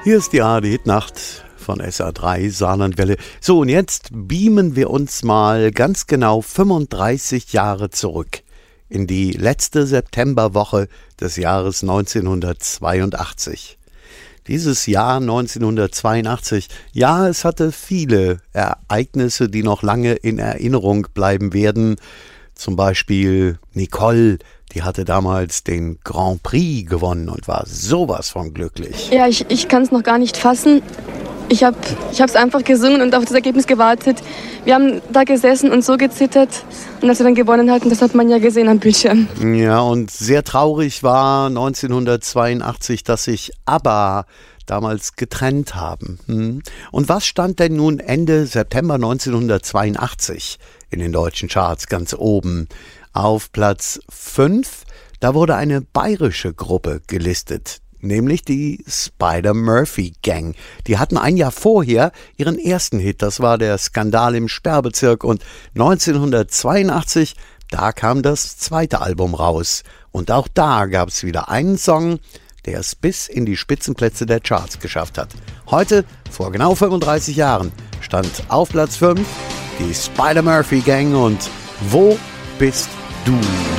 Hier ist die ARD-Hitnacht von SA3 Saarlandwelle. So, und jetzt beamen wir uns mal ganz genau 35 Jahre zurück in die letzte Septemberwoche des Jahres 1982. Dieses Jahr 1982, ja, es hatte viele Ereignisse, die noch lange in Erinnerung bleiben werden. Zum Beispiel Nicole, die hatte damals den Grand Prix gewonnen und war sowas von glücklich. Ja, ich kann es noch gar nicht fassen. Ich habe es einfach gesungen und auf das Ergebnis gewartet. Wir haben da gesessen und so gezittert. Und als wir dann gewonnen hatten, das hat man ja gesehen am Bildschirm. Ja, und sehr traurig war 1982, dass sich ABBA damals getrennt haben. Und was stand denn nun Ende September 1982 in den deutschen Charts ganz oben? Auf Platz 5, da wurde eine bayerische Gruppe gelistet, nämlich die Spider-Murphy Gang. Die hatten ein Jahr vorher ihren ersten Hit, das war der Skandal im Sperrbezirk, und 1982, da kam das zweite Album raus. Und auch da gab es wieder einen Song, der es bis in die Spitzenplätze der Charts geschafft hat. Heute, vor genau 35 Jahren, stand auf Platz 5 die Spider-Murphy Gang und Wo bist du?